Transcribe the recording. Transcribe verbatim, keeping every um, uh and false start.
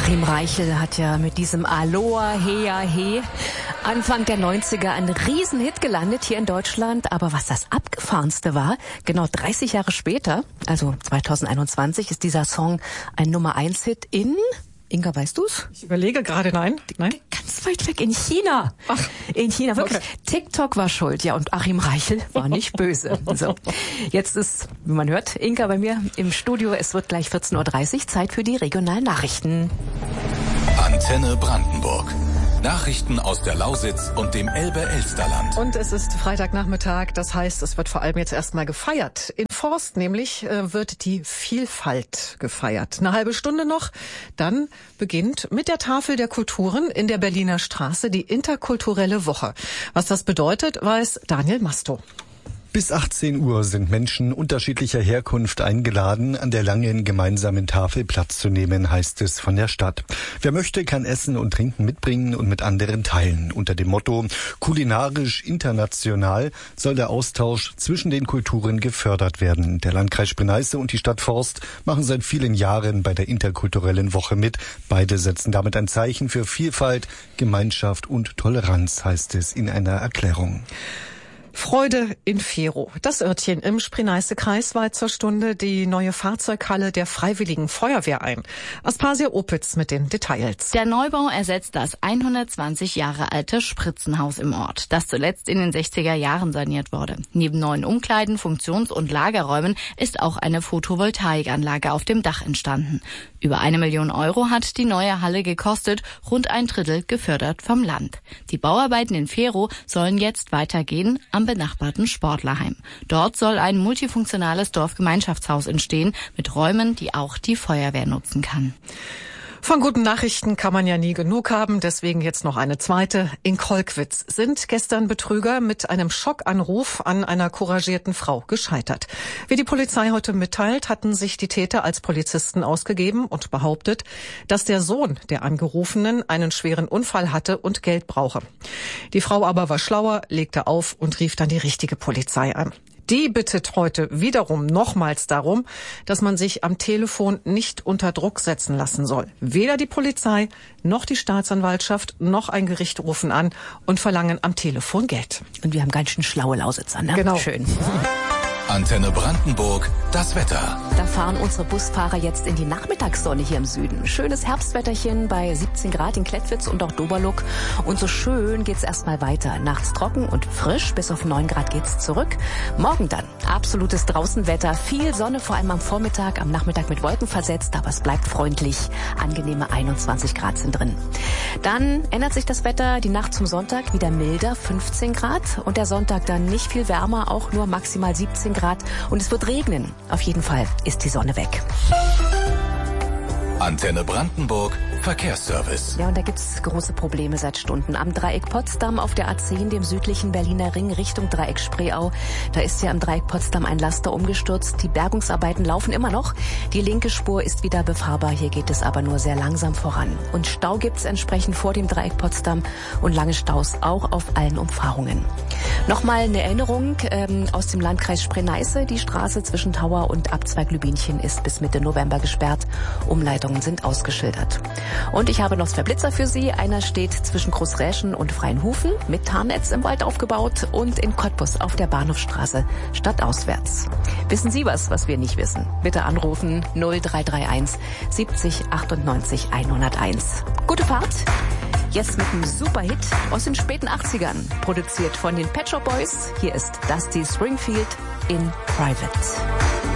Achim Reichel hat ja mit diesem Aloha Hea He Anfang der neunziger einen Riesenhit gelandet hier in Deutschland. Aber was das Abgefahrenste war, genau dreißig Jahre später, also zweitausendeinundzwanzig, ist dieser Song ein Nummer eins Hit in... Inga, weißt du's? Ich überlege gerade, nein. nein. Ganz weit weg, in China. Ach. In China, wirklich. Okay. TikTok war schuld, ja, und Achim Reichel war nicht böse. So, jetzt ist, wie man hört, Inga bei mir im Studio. Es wird gleich vierzehn Uhr dreißig, Zeit für die regionalen Nachrichten. Antenne Brandenburg. Nachrichten aus der Lausitz und dem Elbe-Elsterland. Und es ist Freitagnachmittag, das heißt, es wird vor allem jetzt erstmal gefeiert. In Forst nämlich äh, wird die Vielfalt gefeiert. Eine halbe Stunde noch, dann beginnt mit der Tafel der Kulturen in der Berliner Straße die interkulturelle Woche. Was das bedeutet, weiß Daniel Masto. Bis achtzehn Uhr sind Menschen unterschiedlicher Herkunft eingeladen, an der langen gemeinsamen Tafel Platz zu nehmen, heißt es von der Stadt. Wer möchte, kann Essen und Trinken mitbringen und mit anderen teilen. Unter dem Motto kulinarisch international soll der Austausch zwischen den Kulturen gefördert werden. Der Landkreis Spree-Neiße und die Stadt Forst machen seit vielen Jahren bei der interkulturellen Woche mit. Beide setzen damit ein Zeichen für Vielfalt, Gemeinschaft und Toleranz, heißt es in einer Erklärung. Freude in Vero. Das Örtchen im Spree-Neiße-Kreis weiht zur Stunde die neue Fahrzeughalle der Freiwilligen Feuerwehr ein. Aspasia Opitz mit den Details. Der Neubau ersetzt das hundertzwanzig Jahre alte Spritzenhaus im Ort, das zuletzt in den sechziger Jahren saniert wurde. Neben neuen Umkleiden, Funktions- und Lagerräumen ist auch eine Photovoltaikanlage auf dem Dach entstanden. Über eine Million Euro hat die neue Halle gekostet, rund ein Drittel gefördert vom Land. Die Bauarbeiten in Vero sollen jetzt weitergehen am benachbarten Sportlerheim. Dort soll ein multifunktionales Dorfgemeinschaftshaus entstehen mit Räumen, die auch die Feuerwehr nutzen kann. Von guten Nachrichten kann man ja nie genug haben, deswegen jetzt noch eine zweite. In Kolkwitz sind gestern Betrüger mit einem Schockanruf an einer couragierten Frau gescheitert. Wie die Polizei heute mitteilt, hatten sich die Täter als Polizisten ausgegeben und behauptet, dass der Sohn der Angerufenen einen schweren Unfall hatte und Geld brauche. Die Frau aber war schlauer, legte auf und rief dann die richtige Polizei an. Die bittet heute wiederum nochmals darum, dass man sich am Telefon nicht unter Druck setzen lassen soll. Weder die Polizei noch die Staatsanwaltschaft noch ein Gericht rufen an und verlangen am Telefon Geld. Und wir haben ganz schön schlaue Lausitzer, ne? Genau. Schön. Antenne Brandenburg, das Wetter. Da fahren unsere Busfahrer jetzt in die Nachmittagssonne hier im Süden. Schönes Herbstwetterchen bei siebzehn Grad in Klettwitz und auch Doberluck. Und so schön geht's erstmal weiter. Nachts trocken und frisch, bis auf neun Grad geht's zurück. Morgen dann absolutes Draußenwetter, viel Sonne, vor allem am Vormittag, am Nachmittag mit Wolken versetzt, aber es bleibt freundlich. Angenehme einundzwanzig Grad sind drin. Dann ändert sich das Wetter die Nacht zum Sonntag wieder milder, fünfzehn Grad. Und der Sonntag dann nicht viel wärmer, auch nur maximal siebzehn Grad. Und es wird regnen. Auf jeden Fall ist die Sonne weg. Antenne Brandenburg, Verkehrsservice. Ja, und da gibt's große Probleme seit Stunden. Am Dreieck Potsdam auf der A zehn, dem südlichen Berliner Ring, Richtung Dreieck Spreeau. Da ist ja am Dreieck Potsdam ein Laster umgestürzt. Die Bergungsarbeiten laufen immer noch. Die linke Spur ist wieder befahrbar. Hier geht es aber nur sehr langsam voran. Und Stau gibt's entsprechend vor dem Dreieck Potsdam und lange Staus auch auf allen Umfahrungen. Nochmal eine Erinnerung ähm, aus dem Landkreis Spree-Neiße. Die Straße zwischen Tauer und Abzweig Lübinchen ist bis Mitte November gesperrt. Umleitungen sind ausgeschildert. Und ich habe noch zwei Blitzer für Sie. Einer steht zwischen Großräschen und Freienhufen mit Tarnnetz im Wald aufgebaut und in Cottbus auf der Bahnhofstraße stadtauswärts. Wissen Sie was, was wir nicht wissen? Bitte anrufen null drei drei eins siebzig achtundneunzig hunderteins. Gute Fahrt. Jetzt mit einem Superhit aus den späten achtzigern, produziert von den Pet Shop Boys. Hier ist Dusty Springfield in Private.